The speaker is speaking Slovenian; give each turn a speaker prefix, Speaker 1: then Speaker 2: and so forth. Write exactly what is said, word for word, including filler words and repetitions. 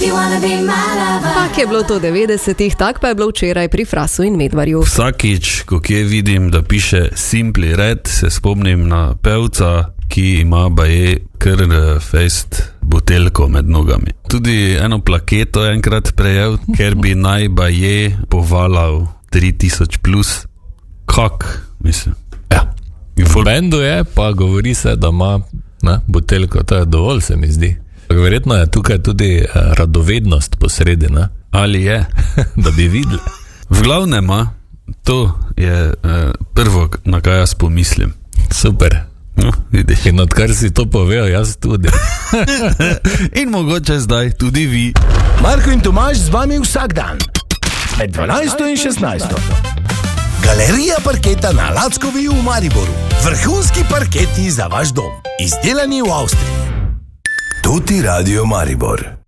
Speaker 1: Tak je bilo to v devetdesetih, tak pa je bilo včeraj pri Frasu in Medvarju.
Speaker 2: Vsakič, ko kje vidim, da piše Simply Red, se spomnim na pevca, ki ima baje kar fest buteljko med nogami. Tudi eno plaketo enkrat prejel, ker bi naj baje povalal tri tisoč plus. Kak, mislim.
Speaker 3: Ja. V bendu je, pa govori se, da ima ne, buteljko, to je dovolj, se mi zdi. Verjetno je tukaj tudi uh, radovednost posredi, ne?
Speaker 2: Ali je?
Speaker 3: Da bi videli.
Speaker 2: V glavnem, to je uh, prvo, na kaj jaz pomislim.
Speaker 3: Super.
Speaker 2: No, vidiš.
Speaker 3: In odkar si to povedal, jaz tudi.
Speaker 2: In mogoče zdaj tudi vi.
Speaker 4: Marko in Tomaž z vami vsak dan. Med dvanajsto in šestnajsto. Galerija parketa na Lackovi v Mariboru. Vrhunski parketi za vaš dom. Izdelani v Avstriji. Tuti Radio Maribor.